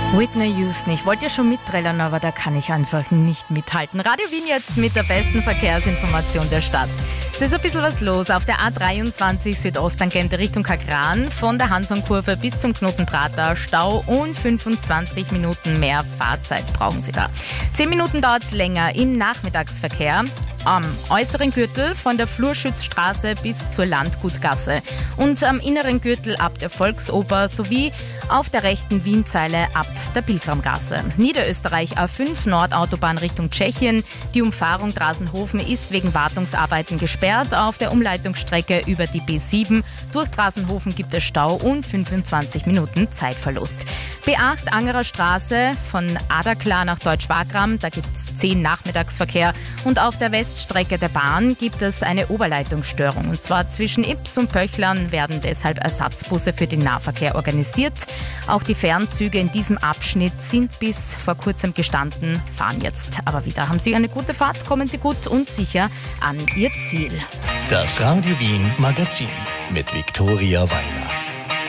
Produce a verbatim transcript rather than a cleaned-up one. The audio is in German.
Whitney Houston, ich wollte ja schon mitträllern, aber da kann ich einfach nicht mithalten. Radio Wien jetzt mit der besten Verkehrsinformation der Stadt. Es ist ein bisschen was los auf der A dreiundzwanzig Südosttangente Richtung Kagran, von der Hansonkurve bis zum Knoten Prater, Stau und fünfundzwanzig Minuten mehr Fahrzeit brauchen Sie da. zehn Minuten dauert es länger im Nachmittagsverkehr am äußeren Gürtel von der Flurschützstraße bis zur Landgutgasse und am inneren Gürtel ab der Volksoper sowie auf der rechten Wienzeile ab der Pilgramgasse. Niederösterreich A fünf Nordautobahn Richtung Tschechien. Die Umfahrung Drasenhofen ist wegen Wartungsarbeiten gesperrt. Auf der Umleitungsstrecke über die B sieben durch Drasenhofen gibt es Stau und fünfundzwanzig Minuten Zeitverlust. B acht Angerer Straße von Adaklar nach Deutsch-Wagram, da gibt es zehn Nachmittagsverkehr und auf der Weststrecke der Bahn gibt es eine Oberleitungsstörung. Und zwar zwischen Ips und Pöchlern werden deshalb Ersatzbusse für den Nahverkehr organisiert. Auch die Fernzüge in diesem Abschnitt sind bis vor kurzem gestanden, fahren jetzt aber wieder. Haben Sie eine gute Fahrt, kommen Sie gut und sicher an Ihr Ziel. Das Radio Wien Magazin mit Viktoria Weiner.